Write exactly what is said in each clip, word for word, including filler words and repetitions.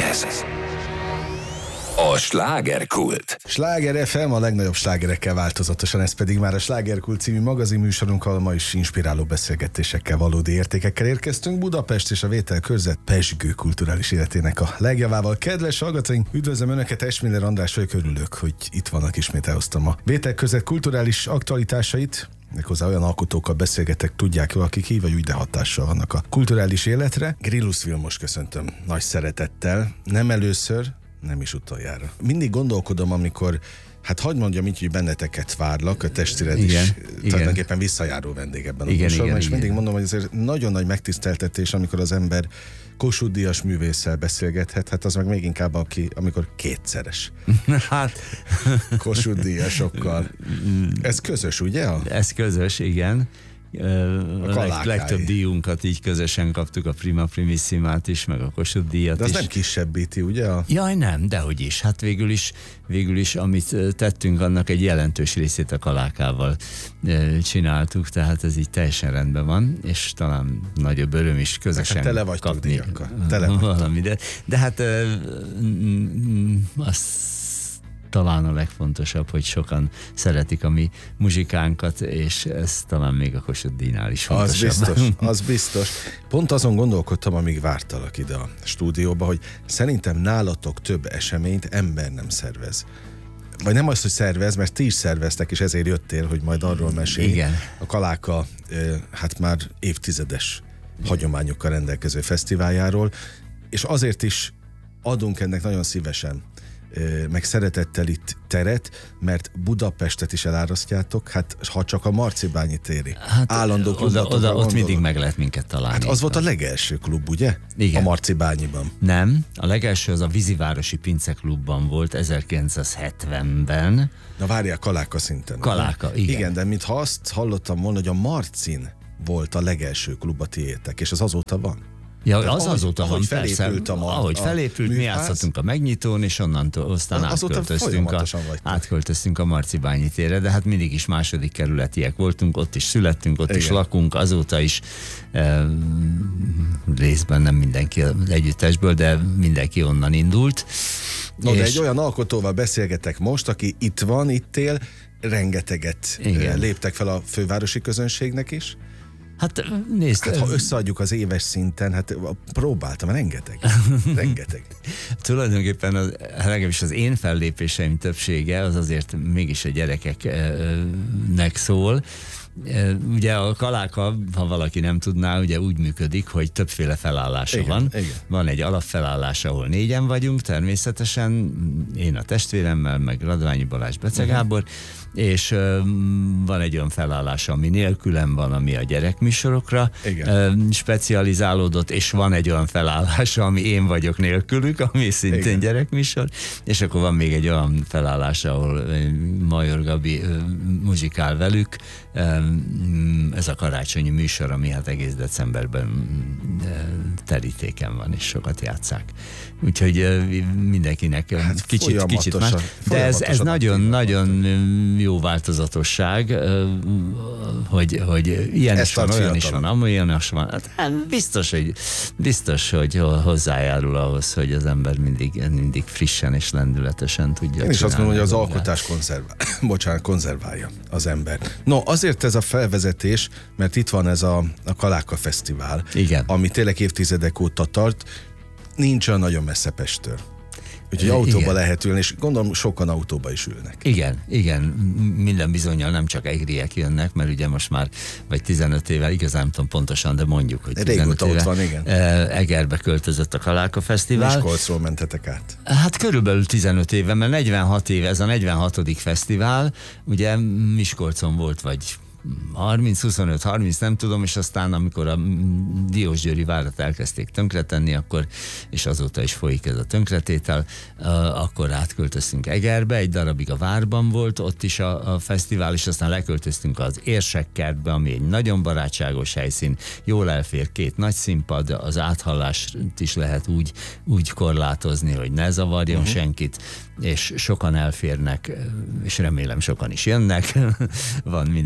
Ez a Slágerkult. Sláger ef em, a legnagyobb slágerekkel változatosan, ez pedig már a Slágerkult című magazinműsorunkkal, ma is inspiráló beszélgetésekkel, valódi értékekkel érkeztünk Budapest és a Vételkörzet pezsgő kulturális életének a legjavával. Kedves hallgatóink, üdvözlöm Önöket, Esmiller András vagyok, örülök, hogy itt vannak, ismét elhoztam a Vételkörzet kulturális aktualitásait. Méghozzá olyan alkotókkal beszélgetek, tudják jól, akik így vagy úgy de hatással vannak a kulturális életre. Grillus Vilmos köszöntöm nagy szeretettel, nem először, nem is utoljára. Mindig gondolkodom, amikor, hát hagyd mondjam így, hogy benneteket várlak, a testvéred is igen, tulajdonképpen igen. visszajáró vendég ebben a műsorban, és mindig mondom, hogy ezért nagyon nagy megtiszteltetés, amikor az ember Kossuth Díjas művésszel beszélgethet, hát az meg még inkább, aki, amikor kétszeres. Hát Kossuth Díjasokkal. Ez közös, ugye? Ez közös, igen. A, a leg, legtöbb díjunkat így közösen kaptuk, a Prima Primissimát is, meg a Kossuth díjat de az is. Nem kisebbíti, ugye? A... Jaj, nem, dehogy is. Hát végül is, végül is, amit tettünk, annak egy jelentős részét a Kalákával csináltuk, tehát ez így teljesen rendben van, és talán nagyobb öröm is közösen hát tele kapni díjakkal. Tele valami. De, de hát azt talán a legfontosabb, hogy sokan szeretik a mi muzsikánkat, és ez talán még a Kossuth díjnál is fontosabb. Az biztos, az biztos. Pont azon gondolkodtam, amíg vártalak ide a stúdióba, hogy szerintem nálatok több eseményt ember nem szervez. Vagy nem az, hogy szervez, mert ti is szerveztek, és ezért jöttél, hogy majd arról mesélj. Igen. A Kaláka, hát már évtizedes hagyományokkal rendelkező fesztiváljáról, és azért is adunk ennek nagyon szívesen meg szeretettel itt teret, mert Budapestet is elárasztjátok, hát ha csak a Marcibányi téri hát, állandó oda, oda, ott mindig meg lehet minket találni. Hát az volt a legelső klub, ugye? Igen. A Marcibányiban. Nem, a legelső az a Vízivárosi Pinceklubban volt ezerkilencszázhetvenben. Na várjál, Kaláka szinten. Kaláka, igen. Igen, de mintha azt hallottam volna, hogy a Marcin volt a legelső klub a tiétek, és az azóta van. Ja, tehát az ahogy, azóta ahogy van, persze. A, ahogy a felépült, mi játszottunk a megnyitón, és onnantól aztán átköltöztünk a, átköltöztünk a Marcibányi térre, de hát mindig is második kerületiek voltunk, ott is születtünk, ott igen. is lakunk, azóta is e, részben nem mindenki együttesből, de mindenki onnan indult. No, de egy olyan alkotóval beszélgetek most, aki itt van, itt él, rengeteget igen. léptek fel a fővárosi közönségnek is. Hát nézd, hát, ha összeadjuk az éves szinten, hát próbáltam, rengeteg. rengeteg. Tulajdonképpen az, legalábbis az én fellépéseim többsége az azért mégis a gyerekeknek szól. Ugye a Kaláka, ha valaki nem tudná, ugye úgy működik, hogy többféle felállása igen, van. Igen. Van egy alapfelállás, ahol négyen vagyunk, természetesen, én a testvéremmel, meg Radványi Balázs, Bece Gábor, uh-huh. és uh, van egy olyan felállás, ami nélkülem van, ami a gyerekműsorokra uh, specializálódott, és van egy olyan felállás, ami én vagyok nélkülük, ami szintén igen. gyerekműsor, és akkor van még egy olyan felállás, ahol Major Gabi uh, muzsikál velük, uh, ez a karácsonyi műsor, ami hát egész decemberben terítéken van, és sokat játsszák. Úgyhogy mindenkinek hát kicsit, kicsit más. De ez, ez nagyon-nagyon jó változatosság, hogy, hogy ilyen ezt is van, olyan is van, amolyan is van. Hát biztos, hogy, biztos, hogy hozzájárul ahhoz, hogy az ember mindig, mindig frissen és lendületesen tudja. Én is azt mondom, hogy az alkotás konzervál, bocsánat, konzerválja az ember. No, azért ez a felvezetés, mert itt van ez a, a Kaláka Fesztivál, igen. ami tényleg évtizedek óta tart, nincs olyan nagyon messze Pesttől. Úgyhogy autóba igen. lehet ülni, és gondolom sokan autóba is ülnek. Igen, igen, minden bizonnyal nem csak egriek jönnek, mert ugye most már, vagy tizenöt éve, igazán nem tudom pontosan, de mondjuk, hogy régóta ott van, igen. Egerbe költözött a Kaláka Fesztivál. Miskolcról mentetek át? Hát körülbelül tizenöt éve, mert negyvenhat éve, ez a negyvenhatodik fesztivál, ugye Miskolcon volt, vagy harminc, huszonöt, harminc, nem tudom, és aztán amikor a Diósgyőri várat elkezdték tönkretenni, akkor, és azóta is folyik ez a tönkretétel, akkor átköltöztünk Egerbe, egy darabig a várban volt, ott is a, a fesztivál, és aztán leköltöztünk az Érsekkertbe, ami egy nagyon barátságos helyszín, jól elfér két nagy színpad, az áthallást is lehet úgy, úgy korlátozni, hogy ne zavarjon uh-huh. senkit, és sokan elférnek, és remélem sokan is jönnek, van mindenféle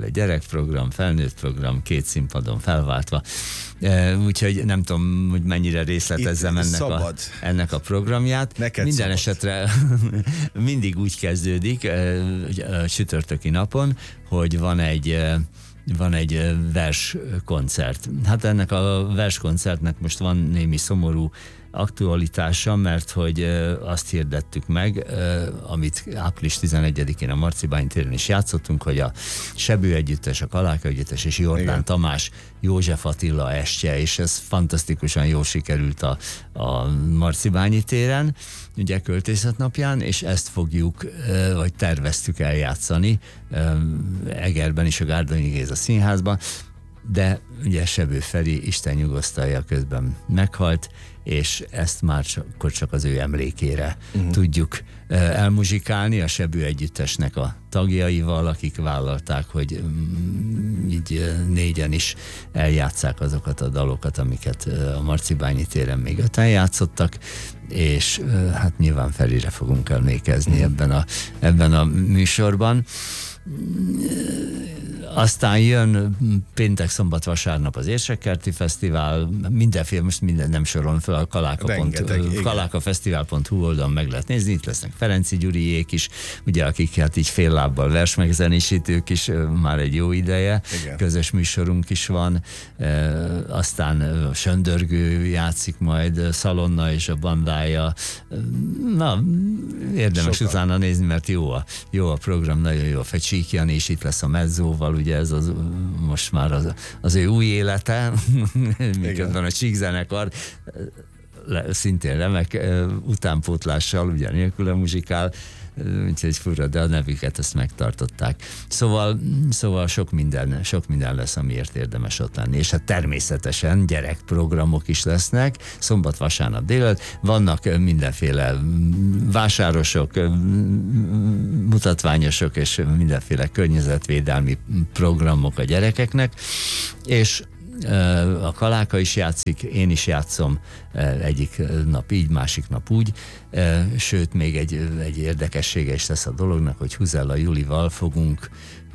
gyerekprogram, felnőtt program, két színpadon felváltva. Úgyhogy nem tudom, hogy mennyire részletezzem ennek a, ennek a programját. Neked Minden szabad. esetre mindig úgy kezdődik a csütörtöki napon, hogy van egy van egy verskoncert. Hát ennek a verskoncertnek most van némi szomorú aktualitása, mert hogy azt hirdettük meg, amit április tizenegyedikén a Marcibányi téren is játszottunk, hogy a Sebő Együttes, a Kaláka Együttes és Jordán Igen. Tamás, József Attila estje, és ez fantasztikusan jól sikerült a, a Marcibányi téren, ugye költészet napján, és ezt fogjuk, vagy terveztük eljátszani Egerben is, a Gárdonyi Géza Színházban, de ugye Sebő Feri, Isten nyugosztalja, közben meghalt, és ezt már csak, akkor csak az ő emlékére uh-huh. tudjuk elmuzsikálni a Sebő Együttesnek a tagjaival, akik vállalták, hogy így négyen is eljátszák azokat a dalokat, amiket a Marcibányi téren még öten játszottak, és hát nyilván Ferire fogunk emlékezni uh-huh. ebben a, ebben a műsorban. Aztán jön péntek, szombat, vasárnap az Érsekkerti Fesztivál, mindenféle, most minden nem sorolom fel, a kalákafesztivál pont hu oldalon meg lehet nézni, itt lesznek Ferenci Gyuriék is, ugye akik hát így fél lábbal versmegzenésítők is már egy jó ideje, Igen. közös műsorunk is van, e, aztán a Söndörgő játszik majd, Szalonna és a bandája, na, érdemes Sokan. utána nézni, mert jó a, jó a program, nagyon jó a Fecsíkjan, és itt lesz a Mezzóval, ugye ez az, most már az, az ő új élete, miközben a Csíkzenekar szintén remek utánpótlással, ugye nélkül a muzsikál, úgyhogy fura, de a nevüket ezt megtartották. Szóval, szóval sok minden, sok minden lesz, amiért érdemes ott lenni. És hát természetesen gyerekprogramok is lesznek, szombat, vasárnap délelőtt, vannak mindenféle vásárosok, mutatványosok és mindenféle környezetvédelmi programok a gyerekeknek, és a Kaláka is játszik, én is játszom egyik nap így, másik nap úgy, sőt még egy, egy érdekessége is lesz a dolognak, hogy Huzella Julival fogunk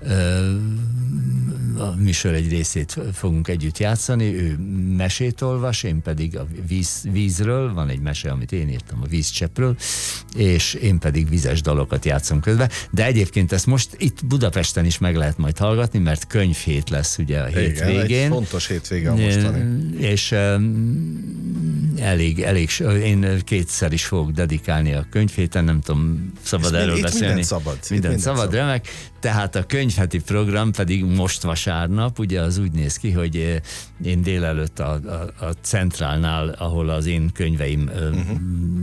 a műsor egy részét fogunk együtt játszani, ő mesét olvas, én pedig a víz, vízről, van egy mese, amit én írtam a vízcseppről, és én pedig vizes dalokat játszom közben, de egyébként ezt most itt Budapesten is meg lehet majd hallgatni, mert könyvhét lesz ugye a hétvégén. Igen, egy fontos hétvége a mostani. És um, elég, elég, én kétszer is fogok dedikálni a könyvhéten, nem tudom, szabad erről beszélni. Minden szabad. Minden, minden szabad, szabad, remek. Tehát a könyvheti program pedig most vasárnap, ugye az úgy néz ki, hogy én délelőtt a, a, a Centrálnál, ahol az én könyveim uh-huh.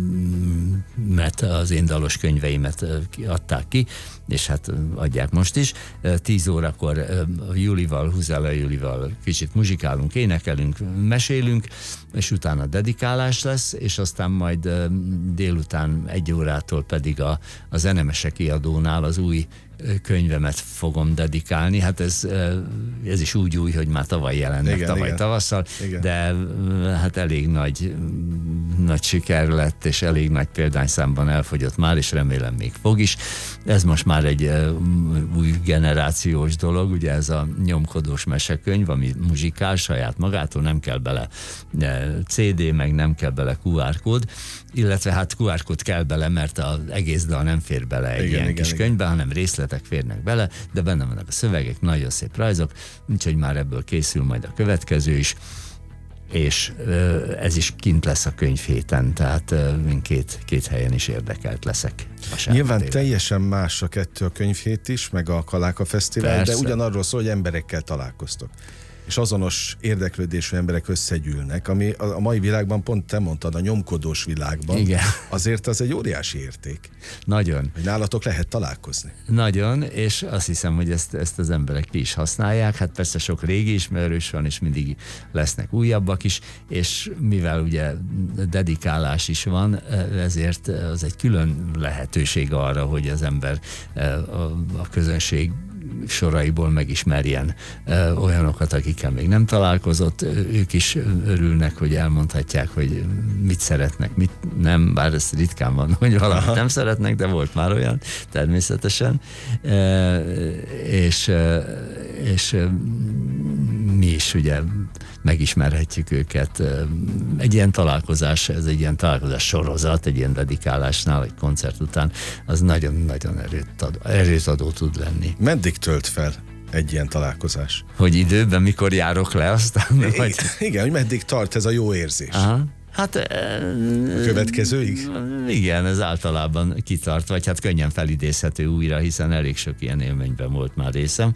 mert az én dalos könyveimet adták ki, és hát adják most is. Tíz órakor Julival, Huzella Julival kicsit muzsikálunk, énekelünk, mesélünk, és utána dedikálás lesz, és aztán majd délután egy órától pedig a, a Zenemese kiadónál az új könyvemet fogom dedikálni. Hát ez, ez is úgy új, hogy már tavaly jelent meg, tavaly igen. tavasszal, igen. de hát elég nagy, nagy siker lett, és elég nagy példányszámban elfogyott már, és remélem még fog is. Ez most már egy új generációs dolog, ugye ez a nyomkodós mesekönyv, ami muzsikál saját magától, nem kell bele cé dé, meg nem kell bele kú ár kód, illetve hát kú ár kód kell bele, mert az egész dal nem fér bele egy igen, ilyen igen, kis igen. könyvbe, hanem részletek férnek bele, de benne vannak a szövegek, nagyon szép rajzok, úgyhogy már ebből készül majd a következő is, és ez is kint lesz a könyvhéten, tehát én két, két helyen is érdekelt leszek. Nyilván éve. Teljesen más a kettő, a könyvhét is, meg a Kaláka Fesztivál, Persze. de ugyanarról szól, hogy emberekkel találkoztok. És azonos érdeklődésű emberek összegyűlnek, ami a mai világban, pont te mondtad, a nyomkodós világban, Igen. azért az egy óriási érték. Nagyon. Hogy nálatok lehet találkozni. Nagyon, és azt hiszem, hogy ezt, ezt az emberek ki is használják. Hát persze sok régi ismerős van, és mindig lesznek újabbak is, és mivel ugye dedikálás is van, ezért az egy külön lehetőség arra, hogy az ember, a, a közönség soraiból megismerjen ö, olyanokat, akikkel még nem találkozott, ők is örülnek, hogy elmondhatják, hogy mit szeretnek, mit nem, bár ez ritkán van, hogy valamit Aha. nem szeretnek, de volt már olyan, természetesen. E, és, és mi is ugye megismerhetjük őket. Egy ilyen találkozás, ez egy ilyen találkozás sorozat, egy ilyen dedikálásnál, egy koncert után, az nagyon-nagyon erőt ad, erőt adó tud lenni. Meddig tölt fel egy ilyen találkozás? Hogy időben, mikor járok le, aztán... I- vagy... Igen, hogy meddig tart ez a jó érzés? Aha. Hát... A következőig? Igen, ez általában kitart, vagy hát könnyen felidézhető újra, hiszen elég sok ilyen élményben volt már részem.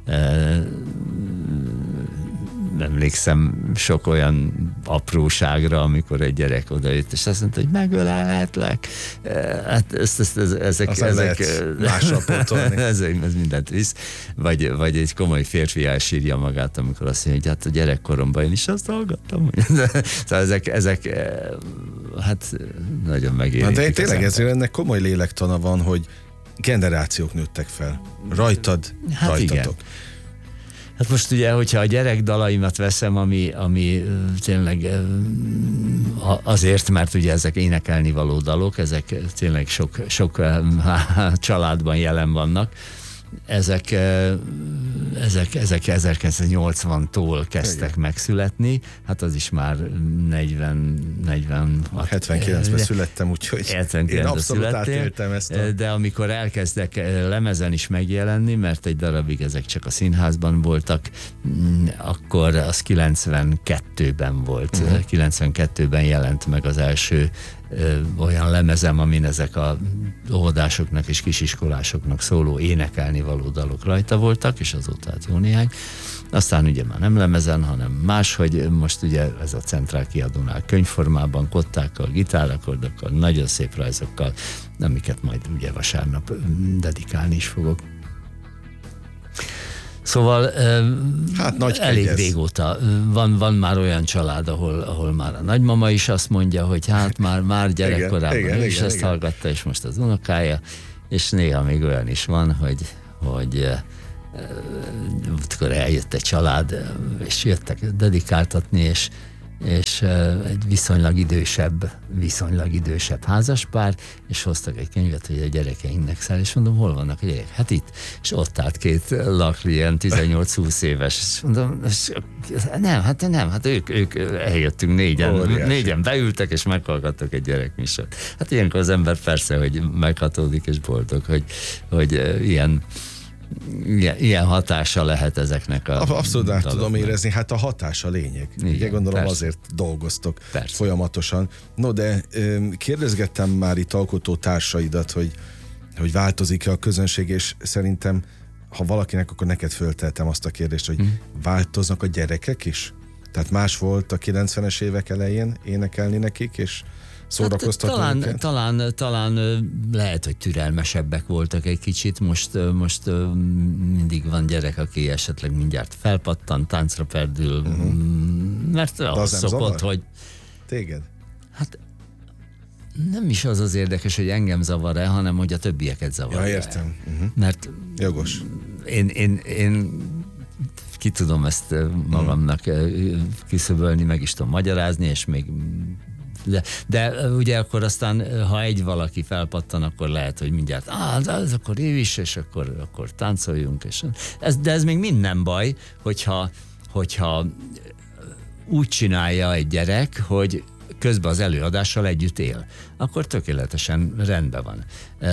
Emlékszem sok olyan apróságra, amikor egy gyerek odajött, és azt mondta, hogy megölehetlek. Hát ezt, ezt, ez, ezek... Aztán ezek mással pótolni. ez, ez mindent visz. Vagy, vagy egy komoly férfi elsírja magát, amikor azt mondja, hogy hát a gyerekkoromban én is azt hallgattam. Szóval ezek, ezek hát nagyon megérintik. Na de tényleg ezért ennek komoly lélektana van, hogy generációk nőttek fel. Rajtad, hát rajtatok. Igen. Hát most ugye, hogyha a gyerek dalaimat veszem, ami, ami tényleg azért, mert ugye ezek énekelni való dalok, ezek tényleg sok, sok családban jelen vannak, ezek, ezek, ezek ezerkilencszáznyolcvantól kezdtek igen. megszületni, hát az is már negyven, negyven hetvenkilencben születtem, úgyhogy én abszolút átéltem ezt. A... De amikor elkezdek lemezen is megjelenni, mert egy darabig ezek csak a színházban voltak, akkor az kilencvenkettőben volt. Uh-huh. kilencvenkettőben jelent meg az első olyan lemezem, amin ezek a óvodásoknak és kisiskolásoknak szóló énekelni való dalok rajta voltak, és azóta hát jó néhány. Aztán ugye már nem lemezen, hanem máshogy most ugye ez a Centrál kiadónál könyvformában, kottákkal, gitárakordokkal, nagyon szép rajzokkal, amiket majd ugye vasárnap dedikálni is fogok. Szóval hát nagy elég kegyez. Régóta van, van már olyan család, ahol, ahol már a nagymama is azt mondja, hogy hát már, már gyerekkorában igen, ő is igen, ezt igen. hallgatta, és most az unokája, és néha még olyan is van, hogy, hogy amikor eljött egy család, és jöttek dedikáltatni, és és egy viszonylag idősebb, viszonylag idősebb házaspár, és hoztak egy könyvet, hogy a gyerekeinknek száll, és mondom, hol vannak a gyerekek? Hát itt. És ott állt két lakli, ilyen tizennyolc-húsz éves, és mondom, és nem, hát nem, hát ők, ők eljöttünk négyen, Óriási. négyen beültek, és meghallgattak egy gyerekműsort. Hát ilyenkor az ember persze, hogy meghatódik, és boldog, hogy, hogy ilyen Ilyen, ilyen hatása lehet ezeknek a... Abszolút át tudom érezni, hát a hatás a lényeg. Igen, ugye gondolom persze. Azért dolgoztok persze. folyamatosan. No, de kérdezgettem már itt alkotó társaidat, hogy, hogy változik-e a közönség, és szerintem, ha valakinek, akkor neked fölteltem azt a kérdést, hogy hmm. változnak a gyerekek is? Tehát más volt a kilencvenes évek elején énekelni nekik, és szórakoztatni hát, talán, talán, talán lehet, hogy türelmesebbek voltak egy kicsit, most, most mindig van gyerek, aki esetleg mindjárt felpattan, táncra perdül, uh-huh. mert az szokott, zavar? Hogy... Téged? Hát nem is az az érdekes, hogy engem zavar-e, hanem hogy a többieket zavar-e. Ja, értem. Uh-huh. Mert jogos. Én, én, én ki tudom ezt magamnak kiszöbölni, meg is tudom magyarázni, és még De, de ugye akkor aztán, ha egy valaki felpattan, akkor lehet, hogy mindjárt, ah, ez akkor ő is, és akkor, akkor táncoljunk. És ez, de ez még mind nem baj, hogyha, hogyha úgy csinálja egy gyerek, hogy közben az előadással együtt él, akkor tökéletesen rendben van.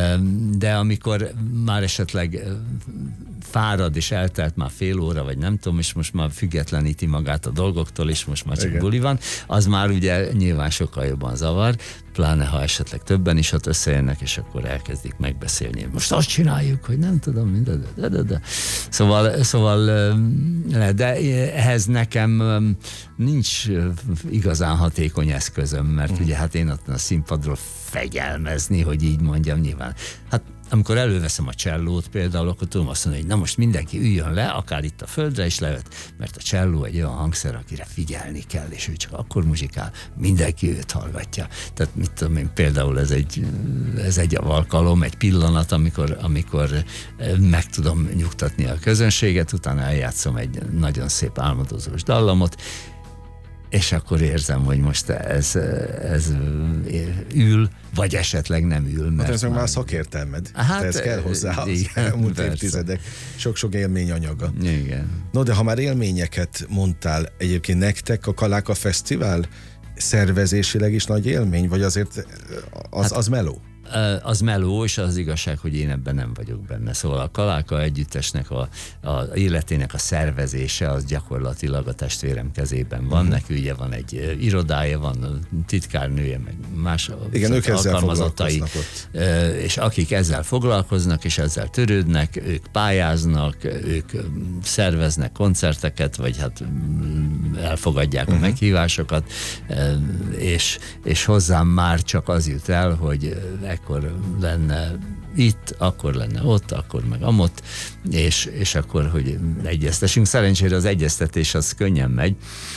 De amikor már esetleg fárad és eltelt már fél óra, vagy nem tudom, és most már függetleníti magát a dolgoktól, és most már csak igen. buli van, az már ugye nyilván sokkal jobban zavar, pláne ha esetleg többen is ott összejönnek, és akkor elkezdik megbeszélni. Most azt csináljuk, hogy nem tudom, minden, de, de, de. Szóval, szóval de ehhez nekem nincs igazán hatékony eszközöm, mert uh-huh. ugye hát én ott a színpadról fegyelmezni, hogy így mondjam, nyilván. Hát amikor előveszem a csellót például, akkor tudom azt mondani, hogy na most mindenki üljön le, akár itt a földre is leölt, mert a cselló egy olyan hangszer, akire figyelni kell, és ő csak akkor muzsikál, mindenki őt hallgatja. Tehát mit tudom én, például ez egy, ez egy alkalom, egy pillanat, amikor, amikor meg tudom nyugtatni a közönséget, utána eljátszom egy nagyon szép álmodozós dallamot, és akkor érzem, hogy most ez, ez ül, vagy esetleg nem ül. Mert hát ez már, már szakértelmed. Hát, ez kell hozzá az elmúlt évtizedek sok-sok élményanyaga. Igen. No, de ha már élményeket mondtál, egyébként nektek a Kaláka Fesztivál szervezésileg is nagy élmény, vagy azért az, hát, az meló? Az meló, és az igazság, hogy én ebben nem vagyok benne. Szóval a Kaláka együttesnek a, a életének a szervezése az gyakorlatilag a testvérem kezében van. Uh-huh. Neki ugye van egy irodája, van titkárnője, meg más igen, ők alkalmazottai, és akik ezzel foglalkoznak, és ezzel törődnek, ők pályáznak, ők szerveznek koncerteket, vagy hát elfogadják uh-huh. a meghívásokat, és, és hozzám már csak az jut el, hogy ekkor lenne itt, akkor lenne ott, akkor meg amott, és, és akkor, hogy egyeztessünk. Szerencsére az egyeztetés az könnyen megy,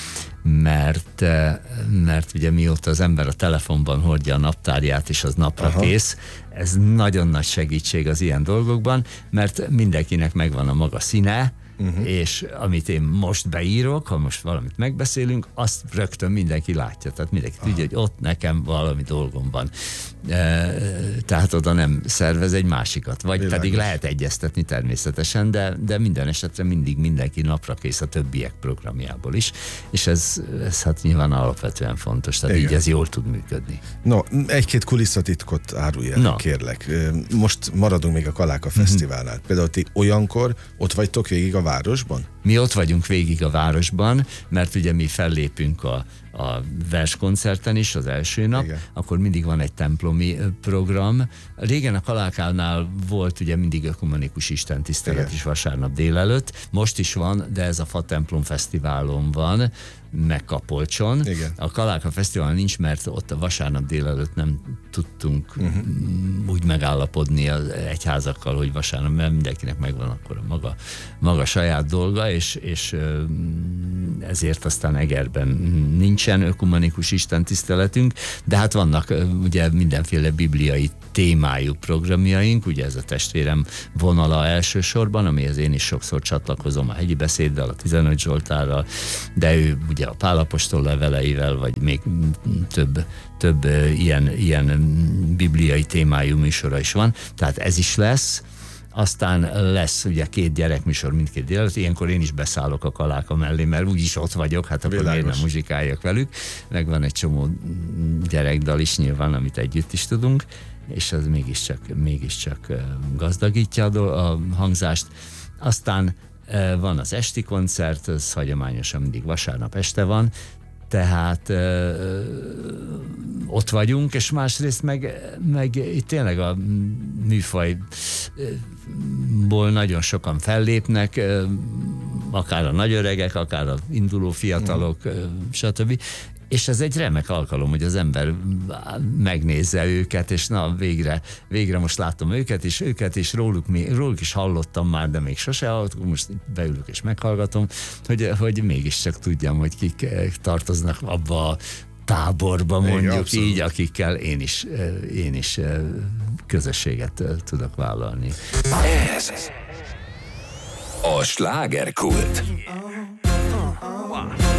mert, mert ugye mióta az ember a telefonban hordja a naptárját, és az napra Aha. kész, ez nagyon nagy segítség az ilyen dolgokban, mert mindenkinek megvan a maga színe, Uh-huh. és amit én most beírok, ha most valamit megbeszélünk, azt rögtön mindenki látja. Tehát mindenki Aha. tudja, hogy ott nekem valami dolgom van. E, tehát oda nem szervez egy másikat. Vagy Világos. Pedig lehet egyeztetni természetesen, de, de minden esetre mindig mindenki napra kész a többiek programjából is. És ez, ez hát nyilván alapvetően fontos. Tehát Igen. így ez jól tud működni. No, egy-két kulisszatitkot árulj el, no. kérlek. Most maradunk még a Kaláka Fesztiválnál. Uh-huh. Például ti olyankor ott vagytok végig a városban? Mi ott vagyunk végig a városban, mert ugye mi fellépünk a, a verskoncerten is az első nap, Igen. akkor mindig van egy templomi program. Régen a Kalákánál volt ugye mindig ökumenikus istentisztelet Igen. is vasárnap délelőtt, most is van, de ez a Fa Templom Fesztiválon van, meg Kapolcson. Igen. A Kaláka Fesztiválon nincs, mert ott a vasárnap délelőtt nem tudtunk uh-huh. úgy megállapodni az egyházakkal, hogy vasárnap, mert mindenkinek megvan akkor a maga, maga saját dolga, és, és ezért aztán Egerben nincsen ökumenikus istentiszteletünk, de hát vannak ugye mindenféle bibliai témájú programjaink, ugye ez a testvérem vonala elsősorban, amihez én is sokszor csatlakozom a hegyi beszéddel, a tizenöt Zsoltárral, de ő ugye a Pál apostol leveleivel, vagy még több, több ilyen, ilyen bibliai témájú műsora is van, tehát ez is lesz. Aztán lesz ugye két gyerekműsor mindkét délelőtt, ilyenkor én is beszállok a Kaláka mellé, mert úgyis ott vagyok, hát akkor Világos. Miért nem muzsikáljak velük. Meg van egy csomó gyerekdal is nyilván, amit együtt is tudunk, és az mégiscsak, mégiscsak gazdagítja a hangzást. Aztán van az esti koncert, ez hagyományosan mindig vasárnap este van, tehát ö, ott vagyunk, és másrészt meg, meg itt tényleg a műfajból nagyon sokan fellépnek, ö, akár a nagyöregek, akár a induló fiatalok, ö, stb. És ez egy remek alkalom, hogy az ember megnézze őket, és na végre, végre most látom őket, és őket, és róluk, róluk is hallottam már, de még sose hallottam, most beülök és meghallgatom, hogy, hogy mégiscsak tudjam, hogy kik tartoznak abba a táborba, mondjuk így, így, akikkel én is, én is közösséget tudok vállalni. Ez a slágerkult.